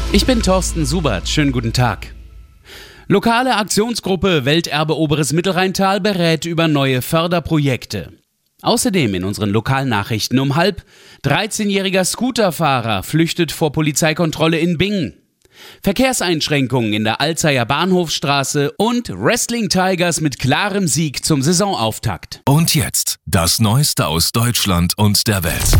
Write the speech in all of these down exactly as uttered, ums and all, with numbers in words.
Ich bin Thorsten Subert. Schönen guten Tag. Lokale Aktionsgruppe Welterbe Oberes Mittelrheintal berät über neue Förderprojekte. Außerdem in unseren Lokalnachrichten um halb: dreizehnjähriger Scooterfahrer flüchtet vor Polizeikontrolle in Bingen. Verkehrseinschränkungen in der Alzeyer Bahnhofstraße und Wrestling Tigers mit klarem Sieg zum Saisonauftakt. Und jetzt das Neueste aus Deutschland und der Welt.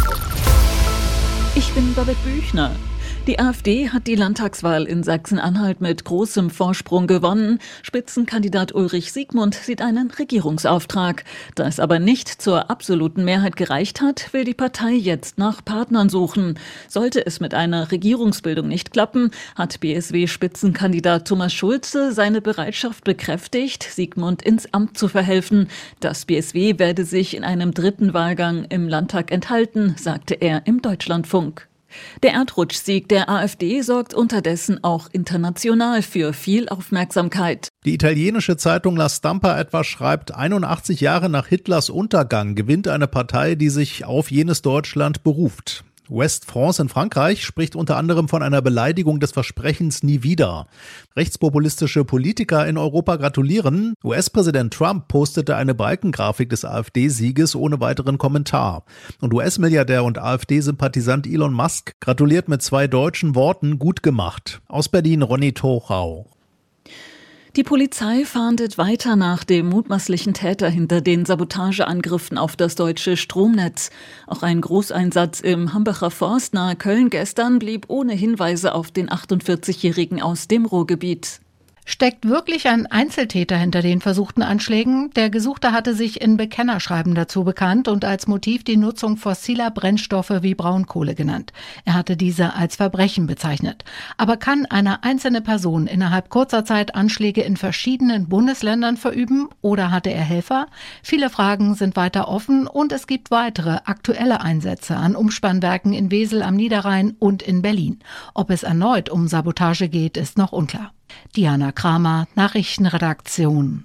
Ich bin Babette Büchner. Die AfD hat die Landtagswahl in Sachsen-Anhalt mit großem Vorsprung gewonnen. Spitzenkandidat Ulrich Siegmund sieht einen Regierungsauftrag. Da es aber nicht zur absoluten Mehrheit gereicht hat, will die Partei jetzt nach Partnern suchen. Sollte es mit einer Regierungsbildung nicht klappen, hat B S W-Spitzenkandidat Thomas Schulze seine Bereitschaft bekräftigt, Siegmund ins Amt zu verhelfen. Das B S W werde sich in einem dritten Wahlgang im Landtag enthalten, sagte er im Deutschlandfunk. Der Erdrutschsieg der AfD sorgt unterdessen auch international für viel Aufmerksamkeit. Die italienische Zeitung La Stampa etwa schreibt, einundachtzig Jahre nach Hitlers Untergang gewinnt eine Partei, die sich auf jenes Deutschland beruft. West France in Frankreich spricht unter anderem von einer Beleidigung des Versprechens nie wieder. Rechtspopulistische Politiker in Europa gratulieren. U S-Präsident Trump postete eine Balkengrafik des AfD-Sieges ohne weiteren Kommentar. Und U S-Milliardär und AfD-Sympathisant Elon Musk gratuliert mit zwei deutschen Worten: gut gemacht. Aus Berlin Ronny Tochau. Die Polizei fahndet weiter nach dem mutmaßlichen Täter hinter den Sabotageangriffen auf das deutsche Stromnetz. Auch ein Großeinsatz im Hambacher Forst nahe Köln gestern blieb ohne Hinweise auf den achtundvierzigjährigen aus dem Ruhrgebiet. Steckt wirklich ein Einzeltäter hinter den versuchten Anschlägen? Der Gesuchte hatte sich in Bekennerschreiben dazu bekannt und als Motiv die Nutzung fossiler Brennstoffe wie Braunkohle genannt. Er hatte diese als Verbrechen bezeichnet. Aber kann eine einzelne Person innerhalb kurzer Zeit Anschläge in verschiedenen Bundesländern verüben oder hatte er Helfer? Viele Fragen sind weiter offen und es gibt weitere aktuelle Einsätze an Umspannwerken in Wesel am Niederrhein und in Berlin. Ob es erneut um Sabotage geht, ist noch unklar. Diana Kramer, Nachrichtenredaktion.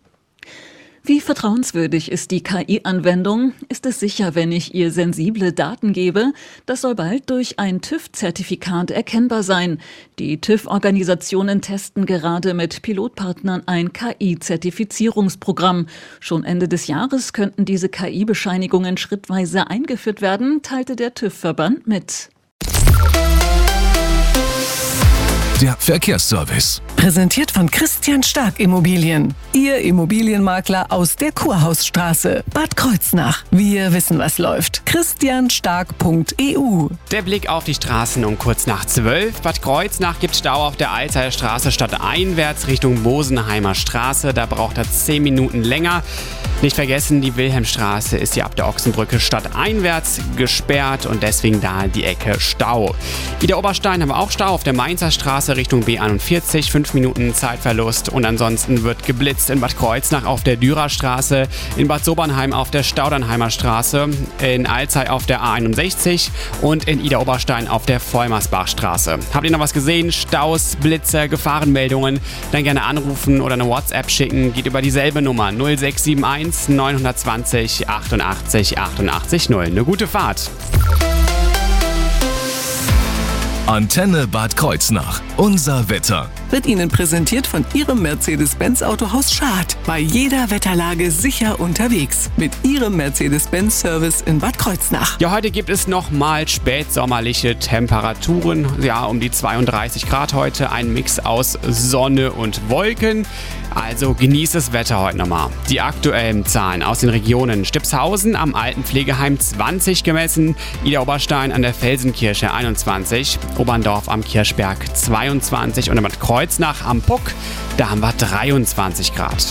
Wie vertrauenswürdig ist die K I-Anwendung? Ist es sicher, wenn ich ihr sensible Daten gebe? Das soll bald durch ein TÜV-Zertifikat erkennbar sein. Die TÜV-Organisationen testen gerade mit Pilotpartnern ein K I-Zertifizierungsprogramm. Schon Ende des Jahres könnten diese K I-Bescheinigungen schrittweise eingeführt werden, teilte der TÜV-Verband mit. Der Verkehrsservice. Präsentiert von Christian Stark Immobilien. Ihr Immobilienmakler aus der Kurhausstraße, Bad Kreuznach. Wir wissen, was läuft. christian stark punkt e u. Der Blick auf die Straßen um kurz nach zwölf. Bad Kreuznach gibt Stau auf der Alzeyer Straße stadteinwärts Richtung Bosenheimer Straße. Da braucht er zehn Minuten länger. Nicht vergessen, die Wilhelmstraße ist ja ab der Ochsenbrücke stadteinwärts gesperrt und deswegen da die Ecke Stau. Ida Oberstein haben wir auch Stau auf der Mainzer Straße Richtung B einundvierzig, fünf Minuten Zeitverlust und ansonsten wird geblitzt in Bad Kreuznach auf der Dürerstraße, in Bad Sobernheim auf der Staudernheimer Straße, in Alzey auf der A einundsechzig und in Ida Oberstein auf der Vollmersbachstraße. Habt ihr noch was gesehen? Staus, Blitze, Gefahrenmeldungen? Dann gerne anrufen oder eine WhatsApp schicken. Geht über dieselbe Nummer null sechs sieben eins neun zwei null achtundachtzig achtundachtzig null. Eine gute Fahrt. Antenne Bad Kreuznach. Unser Wetter. Wird Ihnen präsentiert von Ihrem Mercedes-Benz Autohaus Schad. Bei jeder Wetterlage sicher unterwegs. Mit Ihrem Mercedes-Benz-Service in Bad Kreuznach. Ja, heute gibt es nochmal spätsommerliche Temperaturen. Ja, um die zweiunddreißig Grad heute. Ein Mix aus Sonne und Wolken. Also genießt das Wetter heute nochmal. Die aktuellen Zahlen aus den Regionen: Stipshausen am Altenpflegeheim zwanzig gemessen, Ida Oberstein an der Felsenkirche einundzwanzig, Oberndorf am Kirchberg zweiundzwanzig und in Bad Kreuznach am Puck, da haben wir dreiundzwanzig Grad.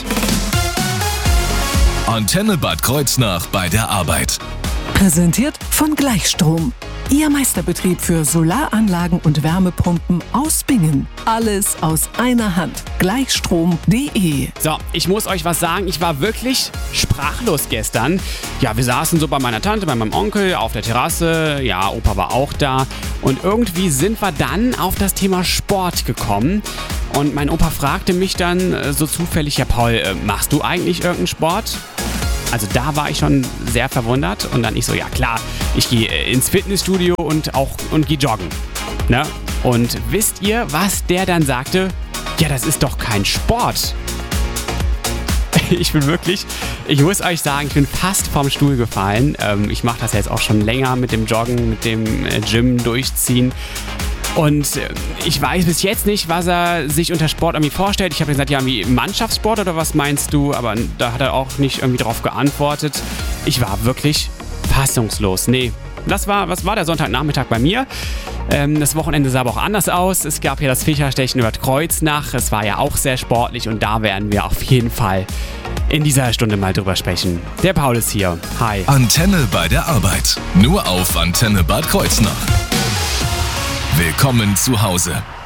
Antenne Bad Kreuznach bei der Arbeit. Präsentiert von Gleichstrom. Ihr Meisterbetrieb für Solaranlagen und Wärmepumpen aus Bingen. Alles aus einer Hand. Gleichstrom punkt de. So, ich muss euch was sagen. Ich war wirklich sprachlos gestern. Ja, wir saßen so bei meiner Tante, bei meinem Onkel auf der Terrasse. Ja, Opa war auch da. Und irgendwie sind wir dann auf das Thema Sport gekommen. Und mein Opa fragte mich dann äh, so zufällig: Ja, Paul, äh, machst du eigentlich irgendeinen Sport? Also da war ich schon sehr verwundert und dann ich so, ja klar, ich gehe ins Fitnessstudio und auch und gehe joggen. Ne? Und wisst ihr, was der dann sagte? Ja, das ist doch kein Sport. Ich bin wirklich, ich muss euch sagen, ich bin fast vom Stuhl gefallen. Ähm, ich mache das jetzt auch schon länger mit dem Joggen, mit dem äh, Gym durchziehen. Und äh, ich weiß bis jetzt nicht, was er sich unter Sport irgendwie vorstellt. Ich habe gesagt, ja, wie Mannschaftssport oder was meinst du? Aber da hat er auch nicht irgendwie drauf geantwortet. Ich war wirklich fassungslos. Nee, das war, was war der Sonntagnachmittag bei mir? Ähm, das Wochenende sah aber auch anders aus. Es gab ja das Fischerstechen über Kreuznach. Es war ja auch sehr sportlich und da werden wir auf jeden Fall in dieser Stunde mal drüber sprechen. Der Paul ist hier. Hi. Antenne bei der Arbeit. Nur auf Antenne Bad Kreuznach. Willkommen zu Hause.